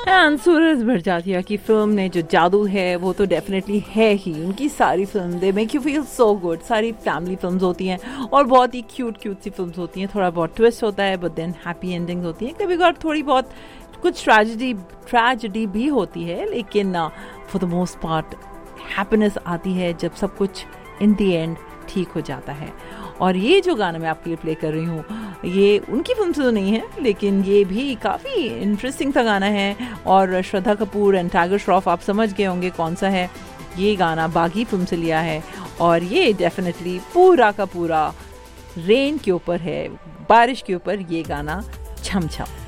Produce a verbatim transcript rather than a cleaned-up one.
And सूरज भरजातिया की film ने जो जादू है वो तो डेफिनेटली है ही। उनकी सारी film they make you feel so good. सारी फैमिली फिल्म्स होती हैं और बहुत ही क्यूट क्यूट सी फिल्म्स होती हैं। थोड़ा बहुत ट्विस्ट होता है बट देन हैप्पी एंडिंग्स होती हैं। कभी कभार थोड़ी बहुत कुछ ट्रेजेडी ट्रेजेडी भी होती है, लेकिन for the most part happiness आती है जब सब कुछ इन द एंड ठीक हो जाता है। और ये जो गाना मैं आपके लिए प्ले कर रही हूँ ये उनकी फिल्म से तो नहीं है, लेकिन ये भी काफ़ी इंटरेस्टिंग सा गाना है। और श्रद्धा कपूर एंड टाइगर श्रॉफ, आप समझ गए होंगे कौन सा है। ये गाना बागी फिल्म से लिया है और ये डेफिनेटली पूरा का पूरा रेन के ऊपर है, बारिश के ऊपर ये गाना छम छम।